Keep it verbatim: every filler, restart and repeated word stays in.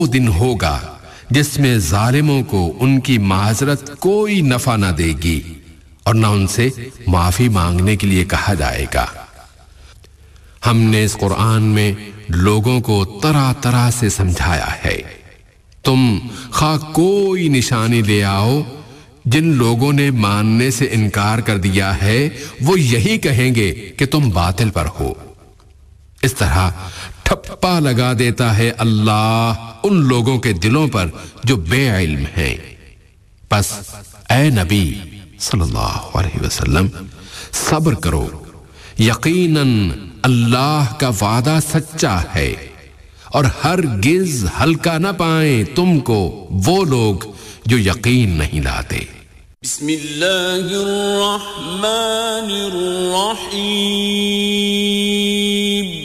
वो दिन होगा जिसमें जालिमों को उनकी माजरत कोई नफा ना देगी और ना उनसे माफी मांगने के लिए कहा जाएगा। हमने इस कुरान में लोगों को तरह तरह से समझाया है। तुम खा कोई निशानी ले आओ, जिन लोगों ने मानने से इनकार कर दिया है वो यही कहेंगे कि तुम बातिल पर हो। इस तरह ठप्पा लगा देता है अल्लाह उन लोगों के दिलों पर जो बेइल्म हैं। बस ऐ नबी सल्लल्लाहु अलैहि वसल्लम सब्र करो, यकीनन अल्लाह का वादा सच्चा है और हरगिज हल्का न पाए तुमको वो लोग जो यकीन नहीं लाते। बिस्मिल्लाहिर रहमानिर रहीम।